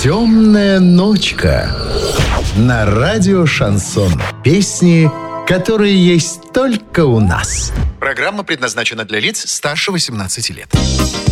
«Темная ночка» на радио «Шансон». Песни, которые есть только у нас. Программа предназначена для лиц старше 18 лет.